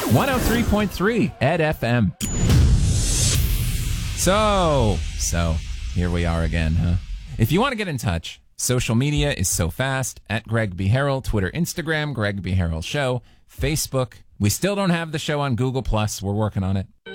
103.3 Ed FM. So, here we are again, huh? If you want to get in touch, social media is so fast. At Greg B. Harrell, Twitter, Instagram, Greg B. Harrell Show, Facebook. We still don't have the show on Google+. We're working on it.